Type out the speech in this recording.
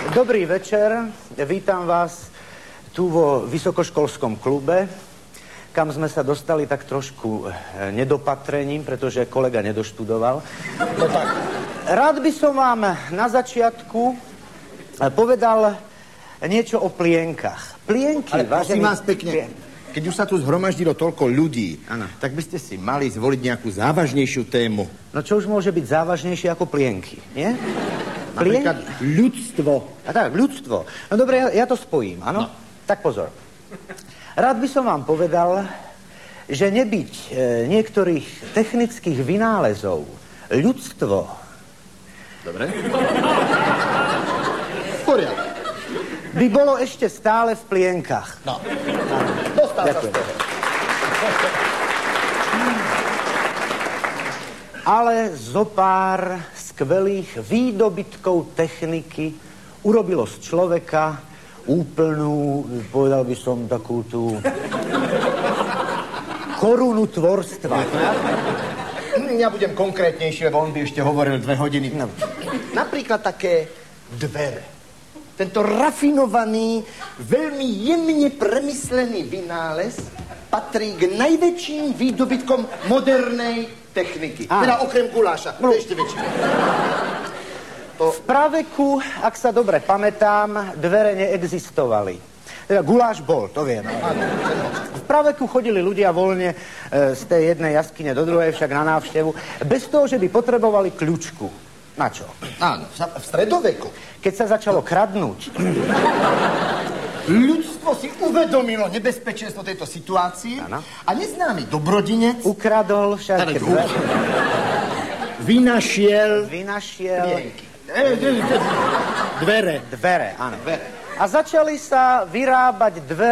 Dobrý večer, vítam vás tu vo vysokoškolskom klube, kam sme sa dostali tak trošku nedopatrením, pretože kolega nedoštudoval. No tak, rád by som vám na začiatku povedal niečo o plienkach. Plienky, ale prosím vás pekne, keď už sa tu zhromaždilo toľko ľudí, tak by ste si mali zvoliť nejakú závažnejšiu tému. No čo už môže byť závažnejšie ako plienky, nie? Napríklad ľudstvo. A tak, ľudstvo. No dobre, ja to spojím, áno? No. Tak pozor. Rád by som vám povedal, že nebyť niektorých technických vynálezov ľudstvo... Dobre. V poriadku. By bolo ešte stále v plienkach. No. Dostal sa z toho. Ale zopár skvelých výdobytkov techniky urobilo z človeka úplnú, povedal by som, takú tú korunu tvorstva. Ja budem konkrétnejšie, lebo on by ešte hovoril 2 hodiny. No. Napríklad také dvere. Tento rafinovaný, veľmi jemne premyslený vynález patrí k najväčším výdobytkom modernej techniky. Teda okrem guláša, to je ešte väčšie. V praveku, ak sa dobre pamätám, dvere neexistovali. Teda guláš bol, to viem. V praveku chodili ľudia voľne z tej jednej jaskyne do druhej, však na návštevu, bez toho, že by potrebovali kľúčku. Na čo? Áno, v stredoveku. Keď sa začalo kradnúť. Ľudstvo si uvedomilo nebezpečenstvo tejto situácie a neznámy dobrodinec ukradol však vynašiel plienky. Dvere. Dvere, áno. A začali sa vyrábať dvere